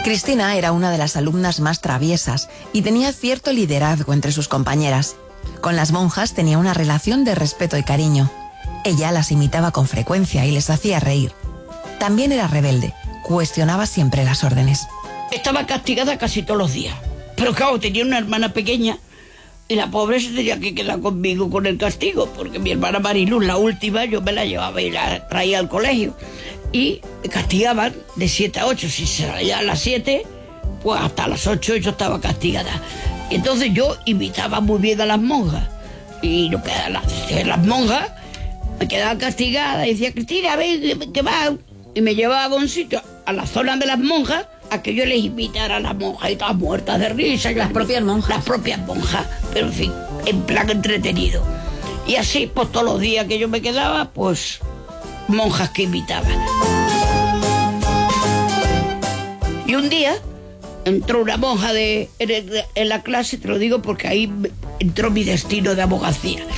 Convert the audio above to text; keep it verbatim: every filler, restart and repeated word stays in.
Cristina era una de las alumnas más traviesas y tenía cierto liderazgo entre sus compañeras. Con las monjas tenía una relación de respeto y cariño. Ella las imitaba con frecuencia y les hacía reír. También era rebelde, cuestionaba siempre las órdenes. Estaba castigada casi todos los días, pero claro, tenía una hermana pequeña y la pobre se tenía que quedar conmigo con el castigo, porque mi hermana Mariluz, la última, yo me la llevaba y la traía al colegio. Y me castigaban de siete a ocho. Si se salía a las siete, pues hasta las ocho yo estaba castigada. Y entonces yo imitaba muy bien a las monjas. Y lo que las, las monjas me quedaban castigadas y decía, Cristina, ven, que va. Y me llevaba a un sitio, a la zona de las monjas, a que yo les imitara a las monjas y todas muertas de risa. Las propias monjas. Las propias monjas, pero en fin, en plan entretenido. Y así, pues todos los días que yo me quedaba, pues monjas que imitaban. Y un día entró una monja de, en, en la clase, te lo digo porque ahí entró mi destino de abogacía.